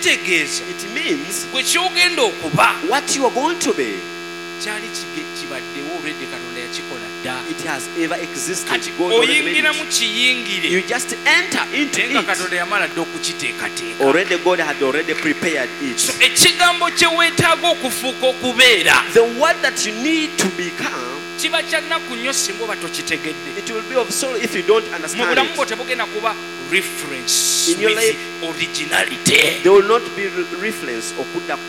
kitegeeza It means gwe kyogenda okuba what you are going to be, kyali kibaddewo already Katonda yakikola dda. it has ever existed. Kati God already made oyingira mu it. kiyingire You just enter into naye nga it. Katonda yamala dda okukiteekateeka. Already God had already prepared So it. ekigambo kye weetaaga okufuuka okubeera The word that you need to become, kiba kya nnaku nnyo singa oba tokitegedde. it will be of sorrow if you don't Mu understand bulamu bwo it. tebugenda kuba reference In your with life, originality. There will not be reference or put